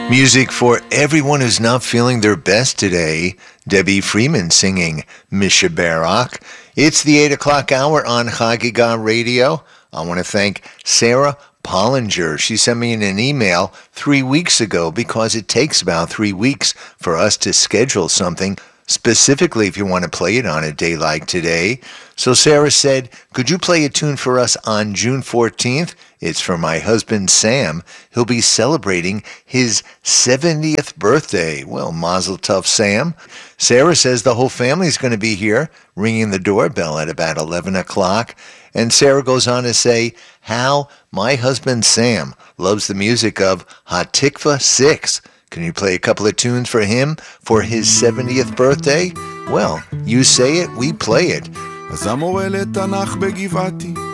Music for everyone who's not feeling their best today. Debbie Freeman singing Misha Barak. It's the 8 o'clock hour on Chagiga Radio. I want to thank Sarah Pollinger. She sent me an email 3 weeks ago because it takes about 3 weeks for us to schedule something, specifically if you want to play it on a day like today. So Sarah said, could you play a tune for us on June 14th? It's for my husband, Sam. He'll be celebrating his 70th birthday. Well, mazel tov, Sam. Sarah says the whole family's going to be here, ringing the doorbell at about 11 o'clock. And Sarah goes on to say how my husband, Sam, loves the music of Hatikva 6. Can you play a couple of tunes for him for his 70th birthday? Well, you say it, we play it. אז המורה לתנ"ך בגבעתי